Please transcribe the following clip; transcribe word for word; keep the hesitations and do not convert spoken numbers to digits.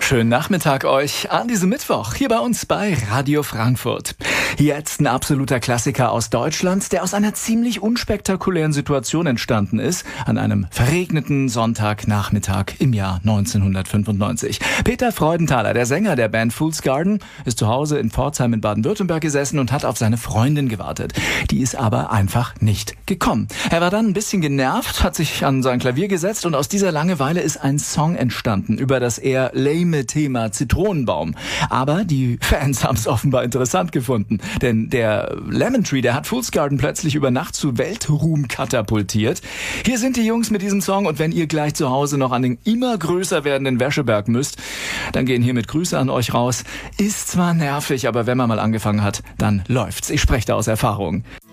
Schönen Nachmittag euch an diesem Mittwoch hier bei uns bei Radio Frankfurt. Jetzt ein absoluter Klassiker aus Deutschland, der aus einer ziemlich unspektakulären Situation entstanden ist, an einem verregneten Sonntagnachmittag im Jahr neunzehnhundertfünfundneunzig. Peter Freudenthaler, der Sänger der Band Fool's Garden, ist zu Hause in Pforzheim in Baden-Württemberg gesessen und hat auf seine Freundin gewartet. Die ist aber einfach nicht gekommen. Er war dann ein bisschen genervt, hat sich an sein Klavier gesetzt und aus dieser Langeweile ist ein Song entstanden über das eher lame Thema Zitronenbaum. Aber die Fans haben es offenbar interessant gefunden, denn der Lemon Tree, der hat Fool's Garden plötzlich über Nacht zu Weltruhm katapultiert. Hier sind die Jungs mit diesem Song und wenn ihr gleich zu Hause noch an den immer größer werdenden Wäscheberg müsst, dann gehen hiermit Grüße an euch raus. Ist zwar nervig, aber wenn man mal angefangen hat, dann läuft's. Ich spreche da aus Erfahrung.